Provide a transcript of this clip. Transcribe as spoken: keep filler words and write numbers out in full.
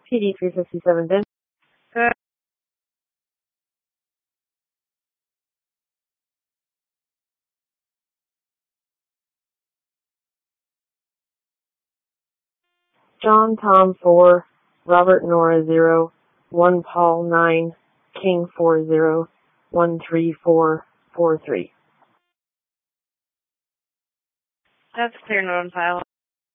P D three fifty-seven, then. Uh, John Tom four, Robert Nora zero, one Paul nine, King four zero, one three four four three. That's clear, note on file.